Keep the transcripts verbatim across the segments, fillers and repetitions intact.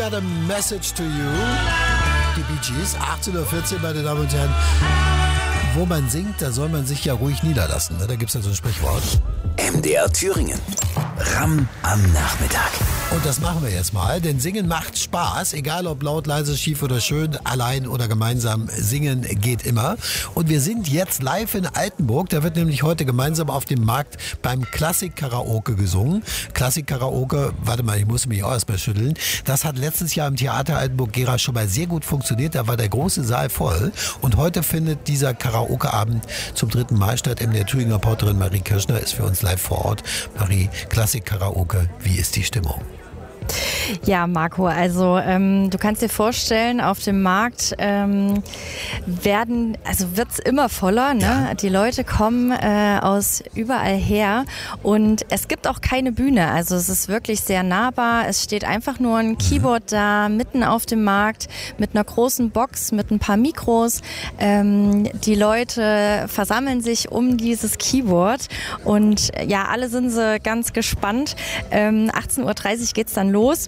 Got a Message to You. Die Bee Gees, achtzehn Uhr vierzehn, meine Damen und Herren. Wo man singt, da soll man sich ja ruhig niederlassen. Ne? Da gibt es ja so ein Sprichwort. M D R Thüringen. Ramm am Nachmittag. Und das machen wir jetzt mal, denn Singen macht Spaß, egal ob laut, leise, schief oder schön, allein oder gemeinsam. Singen geht immer. Und wir sind jetzt live in Altenburg. Da wird nämlich heute gemeinsam auf dem Markt beim Klassik-Karaoke gesungen. Klassik-Karaoke, warte mal, ich muss mich auch erstmal schütteln. Das hat letztes Jahr im Theater Altenburg-Gera schon mal sehr gut funktioniert. Da war der große Saal voll. Und heute findet dieser Karaoke-Abend zum dritten Mal statt. M D R Thüringer Reporterin Marie Kirschner ist für uns live vor Ort. Marie, Klassik-Karaoke, wie ist die Stimmung? Ja, Marco, also ähm, du kannst dir vorstellen, auf dem Markt ähm, werden, also wird's immer voller, ne? Ja. Die Leute kommen äh, aus überall her und es gibt auch keine Bühne, also es ist wirklich sehr nahbar, es steht einfach nur ein Keyboard da, mitten auf dem Markt, mit einer großen Box, mit ein paar Mikros. Ähm, die Leute versammeln sich um dieses Keyboard und ja, alle sind sie ganz gespannt. Ähm, achtzehn Uhr dreißig geht's dann los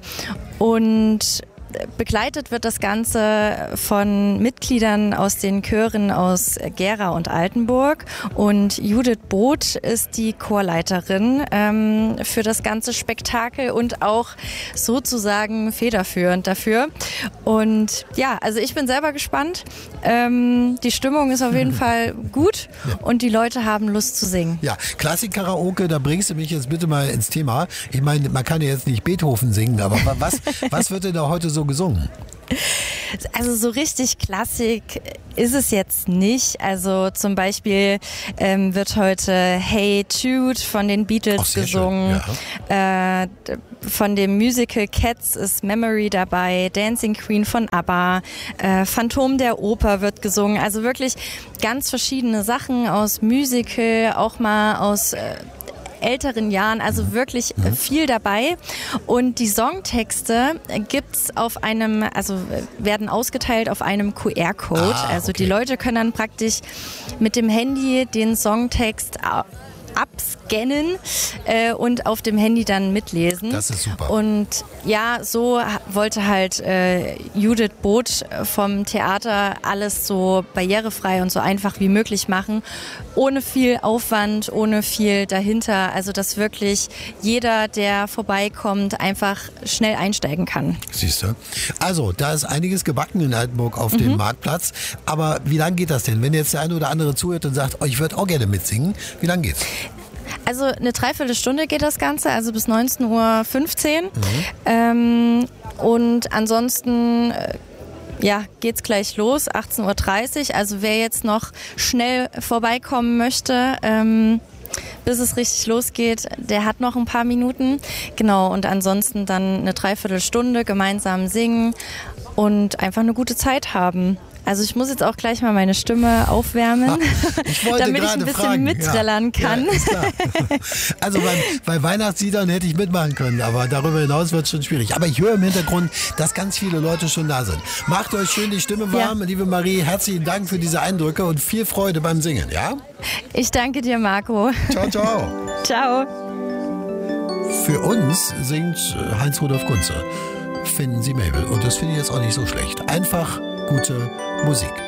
und begleitet wird das Ganze von Mitgliedern aus den Chören aus Gera und Altenburg und Judith Both ist die Chorleiterin ähm, für das ganze Spektakel und auch sozusagen federführend dafür. Und ja, also ich bin selber gespannt. Ähm, die Stimmung ist auf jeden Fall gut und die Leute haben Lust zu singen. Ja, Klassik-Karaoke, da bringst du mich jetzt bitte mal ins Thema. Ich meine, man kann ja jetzt nicht Beethoven singen, aber was, was wird denn da heute so gesungen? Also so richtig Klassik ist es jetzt nicht. Also zum Beispiel ähm, wird heute Hey Jude von den Beatles Ach, gesungen. Schön, ja. Äh, von dem Musical Cats ist Memory dabei, Dancing Queen von ABBA, äh, Phantom der Oper wird gesungen. Also wirklich ganz verschiedene Sachen aus Musical, auch mal aus äh, älteren Jahren, also wirklich mhm. viel dabei. Und die Songtexte gibt's auf einem, also werden ausgeteilt auf einem Q R-Code. Ah, also okay. die Leute können dann praktisch mit dem Handy den Songtext abscannen äh, und auf dem Handy dann mitlesen. Das ist super. Und ja, so wollte halt äh, Judith Both vom Theater alles so barrierefrei und so einfach wie möglich machen. Ohne viel Aufwand, ohne viel dahinter. Also, dass wirklich jeder, der vorbeikommt, einfach schnell einsteigen kann. Siehst du? Also, da ist einiges gebacken in Altenburg auf mhm. dem Marktplatz. Aber wie lange geht das denn? Wenn jetzt der eine oder andere zuhört und sagt, oh, ich würde auch gerne mitsingen, wie lange geht's? Also eine Dreiviertelstunde geht das Ganze, also bis neunzehn Uhr fünfzehn. Mhm. Ähm, und ansonsten äh, ja, geht's gleich los, achtzehn Uhr dreißig. Also wer jetzt noch schnell vorbeikommen möchte, ähm, bis es richtig losgeht, der hat noch ein paar Minuten. Genau, und ansonsten dann eine Dreiviertelstunde gemeinsam singen und einfach eine gute Zeit haben. Also ich muss jetzt auch gleich mal meine Stimme aufwärmen, ich damit ich ein bisschen fragen. mitträllern ja. kann. Ja, ist klar. Also bei, bei Weihnachtsliedern hätte ich mitmachen können, aber darüber hinaus wird es schon schwierig. Aber ich höre im Hintergrund, dass ganz viele Leute schon da sind. Macht euch schön die Stimme warm. Ja. Liebe Marie, herzlichen Dank für diese Eindrücke und viel Freude beim Singen. Ja? Ich danke dir, Marco. Ciao, ciao. Ciao. Für uns singt Heinz-Rudolf Kunze. Finden Sie Mabel. Und das finde ich jetzt auch nicht so schlecht. Einfach gute Musik.